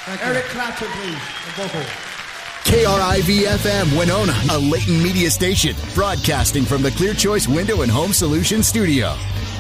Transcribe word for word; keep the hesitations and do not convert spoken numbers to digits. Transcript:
Eric Clapton, please. Vocal. K R I V F M Winona, a Leighton media station, broadcasting from the Clear Choice Window and Home Solutions studio.